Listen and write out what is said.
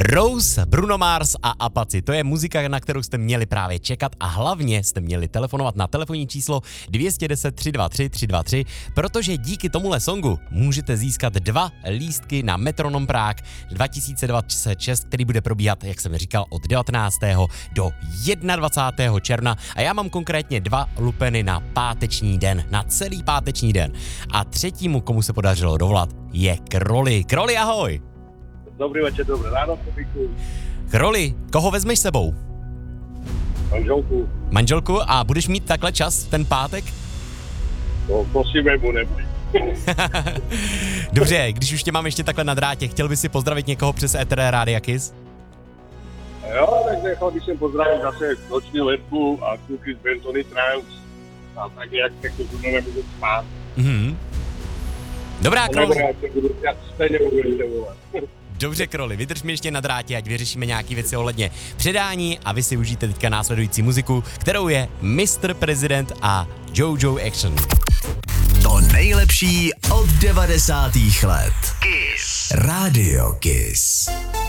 Rose, Bruno Mars a Apache, to je muzika, na kterou jste měli právě čekat a hlavně jste měli telefonovat na telefonní číslo 210 323 323, protože díky tomuhle songu můžete získat 2 lístky na Metronom Prague 2026, který bude probíhat, jak jsem říkal, od 19. do 21. června a já mám konkrétně 2 lupeny na páteční den, na celý páteční den. A třetímu, komu se podařilo dovolat, je Kroli. Kroli, ahoj! Dobrý večer, dobré ráno, Kubíku. Kroli, koho vezmeš sebou? Manželku. Manželku a budeš mít takhle čas ten pátek? To si webu nebude. Dobře, když už tě mám ještě takhle na drátě, chtěl bys si pozdravit někoho přes ETR Rádia Kiss? Jo, tak nechal bych sem pozdravit zase noční letku a kluky z Bentony Trans. A tak jak to budeme budu spát. Dobrá, Kroli. Já stejně budete volat. Dobře, Kroli, vydrž mi ještě na drátě, ať vyřešíme nějaký věci ohledně předání a vy si užijte teďka následující muziku, kterou je Mr. President a Jojo Action. To nejlepší od 90. let. Kiss. Radio Kiss.